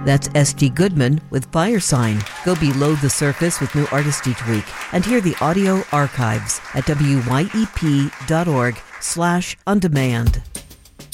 That's SD Goodman with Fire Sign. Go below the surface with new artists each week and hear the audio archives at wyep.org/ondemand.